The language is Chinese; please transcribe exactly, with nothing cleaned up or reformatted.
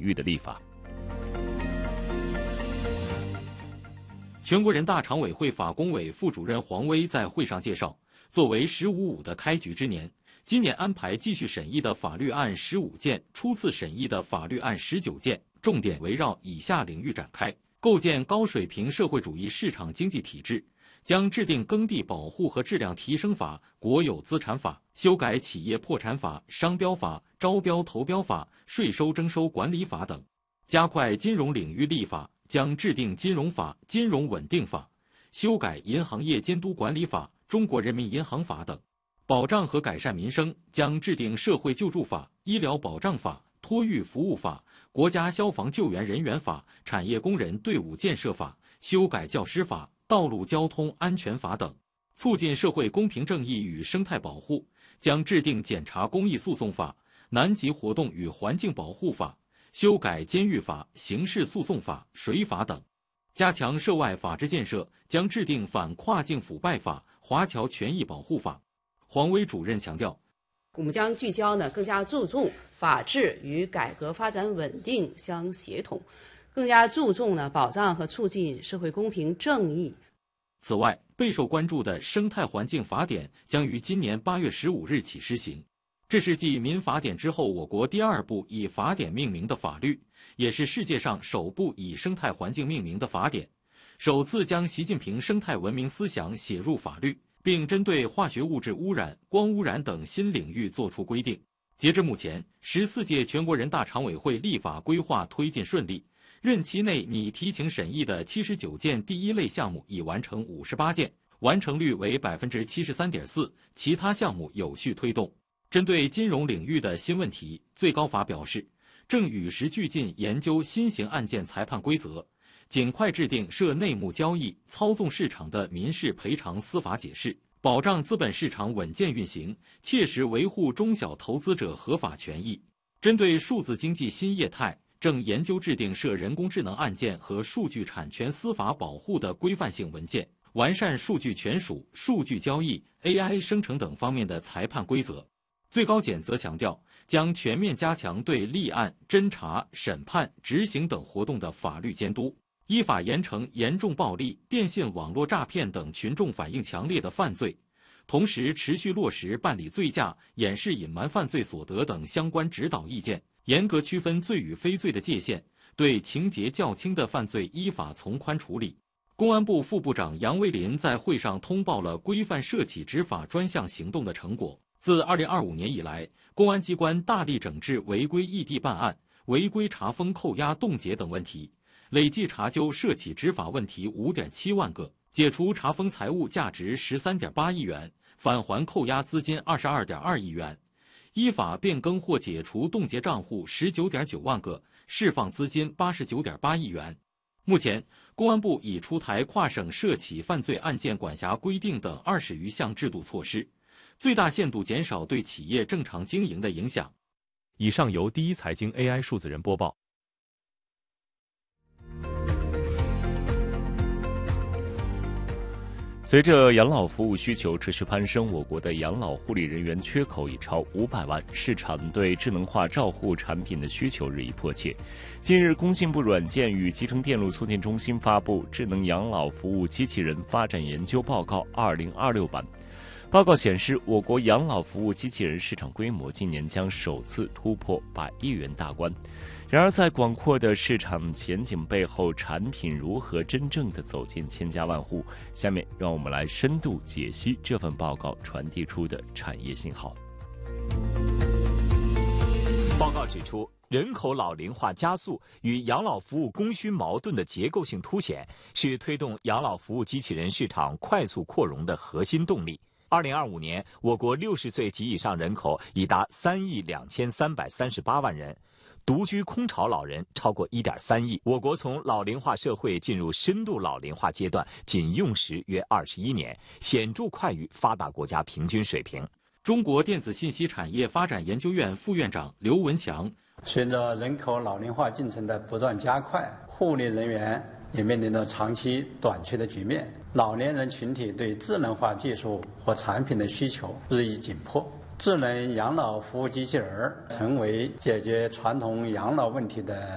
域的立法。 全国人大常委会法工委副主任黄威在会上介绍，作为“十五五”的开局之年，今年安排继续审议的法律案十五件，初次审议的法律案十九件，重点围绕以下领域展开：构建高水平社会主义市场经济体制，将制定耕地保护和质量提升法、国有资产法，修改企业破产法、商标法、招标投标法、税收征收管理法等；加快金融领域立法，将制定金融法、金融稳定法，修改银行业监督管理法、中国人民银行法等；保障和改善民生，将制定社会救助法、医疗保障法、托育服务法、国家消防救援人员法、产业工人队伍建设法，修改教师法、道路交通安全法等；促进社会公平正义与生态保护，将制定检察公益诉讼法、南极活动与环境保护法，修改监狱法、刑事诉讼法、水法等；加强涉外法治建设，将制定反跨境腐败法、华侨权益保护法。黄威主任强调， 我们将聚焦呢，更加注重法治与改革发展稳定相协同，更加注重呢保障和促进社会公平正义。 此外，备受关注的生态环境法典将于今年八月十五日起施行。这是继民法典之后，我国第二部以法典命名的法律，也是世界上首部以生态环境命名的法典，首次将习近平生态文明思想写入法律，并针对化学物质污染、光污染等新领域作出规定。截至目前，十四届全国人大常委会立法规划推进顺利，任期内拟提请审议的七十九件第一类项目已完成五十八件，完成率为百分之七十三点四，其他项目有序推动。针对金融领域的新问题，最高法表示，正与时俱进研究新型案件裁判规则，尽快制定涉内幕交易、操纵市场的民事赔偿司法解释，保障资本市场稳健运行，切实维护中小投资者合法权益。针对数字经济新业态，正研究制定涉人工智能案件和数据产权司法保护的规范性文件，完善数据权属、数据交易、A I 生成等方面的裁判规则。最高检则强调，将全面加强对立案、侦查、审判、执行等活动的法律监督，依法严惩严重暴力、电信网络诈骗等群众反映强烈的犯罪，同时持续落实办理醉驾、掩饰隐瞒犯罪所得等相关指导意见，严格区分罪与非罪的界限，对情节较轻的犯罪依法从宽处理。公安部副部长杨威林在会上通报了规范涉企执法专项行动的成果。自二零二五年以来，公安机关大力整治违规异地办案、违规查封、扣押、冻结等问题，累计查究涉企执法问题 五点七万个，解除查封财物价值 十三点八亿元，返还扣押资金 二十二点二亿元，依法变更或解除冻结账户 十九点九万个，释放资金 八十九点八亿元。目前，公安部已出台跨省涉企犯罪案件管辖规定等二十余项制度措施，最大限度减少对企业正常经营的影响。 以上由第一财经 A I 数字人播报。随着养老服务需求持续攀升，我国的养老护理人员缺口已超五百万，市场对智能化照护产品的需求日益迫切。近日，工信部软件与集成电路促进中心发布《智能养老服务机器人发展研究报告二零二六版》。报告显示，我国养老服务机器人市场规模今年将首次突破百亿元大关。然而，在广阔的市场前景背后，产品如何真正的走进千家万户？下面让我们来深度解析这份报告传递出的产业信号。 报告指出，人口老龄化加速与养老服务供需矛盾的结构性凸显，是推动养老服务机器人市场快速扩容的核心动力。二零二五年，我国六十岁及以上人口已达三亿两千三百三十八万人，独居空巢老人超过一点三亿。我国从老龄化社会进入深度老龄化阶段，仅用时约二十一年，显著快于发达国家平均水平。 中国电子信息产业发展研究院副院长刘文强， 随着人口老龄化进程的不断加快，护理人员也面临着长期短缺的局面，老年人群体对智能化技术和产品的需求日益紧迫。智能养老服务机器人成为解决传统养老问题的